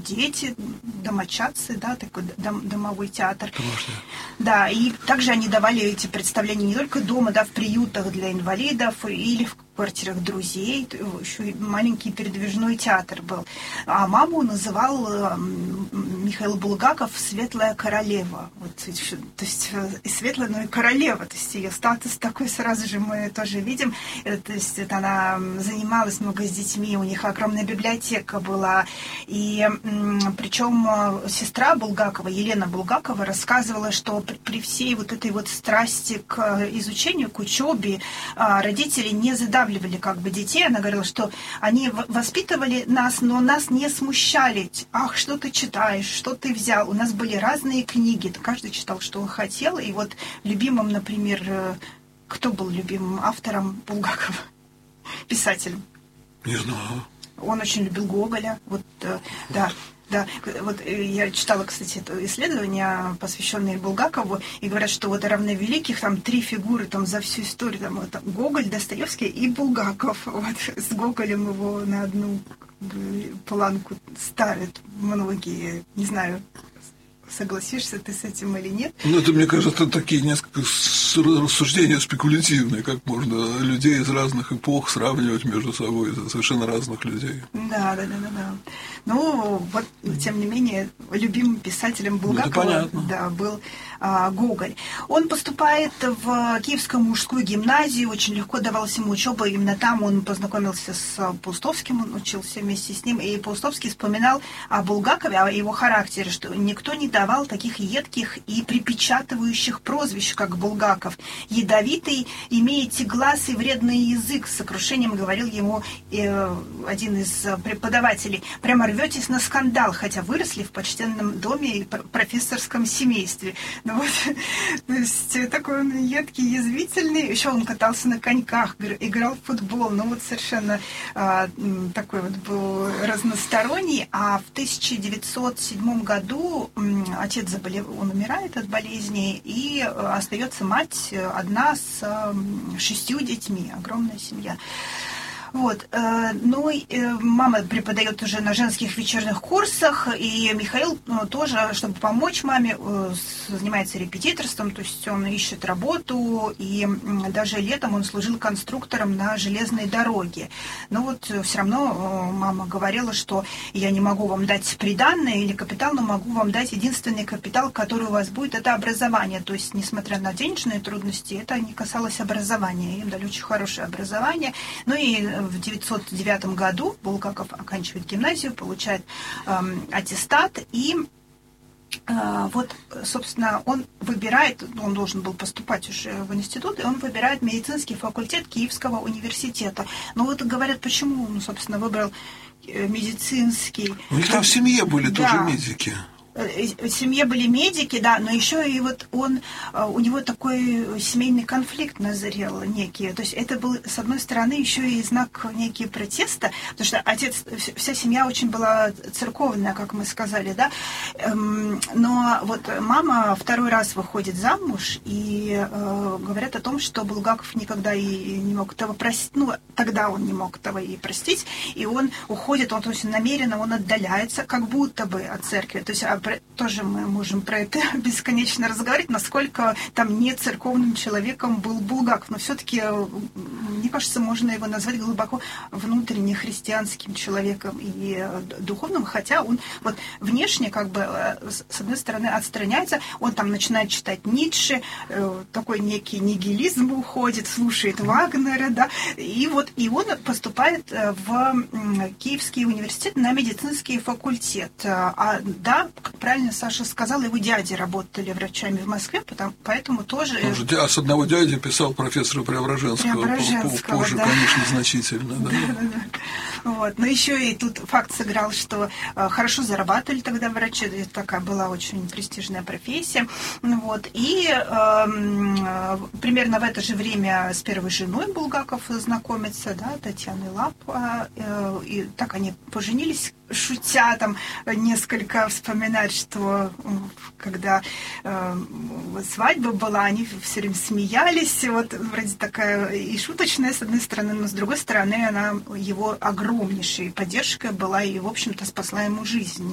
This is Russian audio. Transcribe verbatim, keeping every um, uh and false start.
дети, домочадцы, да, такой дом, домовой театр. Конечно. Да, и также они давали эти представления не только дома, да, в приютах для инвалидов или в квартирах друзей, еще и маленький передвижной театр был. А маму называл Михаил Булгаков «Светлая королева». Вот, то есть и светлая, но и королева. То есть ее статус такой сразу же мы тоже видим. То есть это она занималась много с детьми, у них огромная библиотека была. И причем сестра Булгакова, Елена Булгакова, рассказывала, что при, при всей вот этой вот страсти к изучению, к учебе, родители не задавали как бы детей. Она говорила, что они воспитывали нас, но нас не смущали. Ах, что ты читаешь, что ты взял. У нас были разные книги. Каждый читал, что он хотел. И вот любимым, например, кто был любимым автором Булгакова? Писателем. Не знаю. Он очень любил Гоголя. Вот, да. Да, вот я читала, кстати, это исследование, посвященное Булгакову, и говорят, что вот равновеликих там три фигуры там за всю историю, там это Гоголь, Достоевский и Булгаков. Вот с Гоголем его на одну планку ставят многие, не знаю, согласишься ты с этим или нет. Ну, это, мне кажется, такие несколько рассуждения спекулятивные, как можно людей из разных эпох сравнивать между собой, совершенно разных людей. Да, да, да, да, да. Ну, вот, тем не менее, любимым писателем Булгакова ну, да, был а, Гоголь. Он поступает в Киевскую мужскую гимназию, очень легко давалась ему учеба, именно там он познакомился с Паустовским, он учился вместе с ним, и Паустовский вспоминал о Булгакове, о его характере, что никто не давал таких едких и припечатывающих прозвищ, как Булгаков. Ядовитый, имеете глаз и вредный язык, с сокрушением говорил ему э, один из преподавателей. Прямо рветесь на скандал, хотя выросли в почтенном доме и профессорском семействе. Ну вот, то есть такой он едкий, язвительный. Еще он катался на коньках, играл в футбол. Ну вот совершенно а, такой вот был разносторонний. А в тысяча девятьсот седьмом году отец заболел, он умирает от болезни, и остается мать одна с шестью детьми. Огромная семья. Вот. Ну, мама преподает уже на женских вечерних курсах, и Михаил тоже, чтобы помочь маме, занимается репетиторством, то есть он ищет работу, и даже летом он служил конструктором на железной дороге. Но вот все равно мама говорила, что я не могу вам дать приданное или капитал, но могу вам дать единственный капитал, который у вас будет, это образование. То есть, несмотря на денежные трудности, это не касалось образования. Им дали очень хорошее образование. Ну и в девятьсот девятом году Булгаков оканчивает гимназию, получает э, аттестат, и э, вот, собственно, он выбирает, он должен был поступать уже в институт, и он выбирает медицинский факультет Киевского университета. Но вот говорят, почему он, собственно, выбрал медицинский. У них там в семье были да. тоже медики. В семье были медики, да, но еще и вот он, у него такой семейный конфликт назрел некий. То есть это был, с одной стороны, еще и знак некий протеста, потому что отец, вся семья очень была церковная, как мы сказали, да. Но вот мама второй раз выходит замуж, и говорят о том, что Булгаков никогда и не мог этого простить, ну, тогда он не мог этого и простить, и он уходит, он, то есть намеренно, он отдаляется, как будто бы от церкви. То есть тоже мы можем про это бесконечно разговаривать, насколько там не церковным человеком был Булгаков. Но все-таки, мне кажется, можно его назвать глубоко внутренне христианским человеком и духовным, хотя он вот внешне как бы с одной стороны отстраняется, он там начинает читать Ницше, такой некий нигилизм уходит, слушает Вагнера, да, и вот и он поступает в Киевский университет на медицинский факультет. А, да, как правильно Саша сказал, его дяди работали врачами в Москве, потому, поэтому тоже... Он же с одного дяди писал профессора Преображенского, Преображенского позже, да. конечно, значительно. Да. Да, да, да. Вот. Но еще и тут факт сыграл, что э, хорошо зарабатывали тогда врачи, это такая была очень престижная профессия. Вот. И э, примерно в это же время с первой женой Булгаков знакомится, да, Татьяной Лап, э, и так они поженились, шутя там несколько вспоминать, что когда э, свадьба была, они все время смеялись, вот вроде такая и шуточная с одной стороны, но с другой стороны она его огромнейшей поддержкой была и, в общем-то, спасла ему жизнь.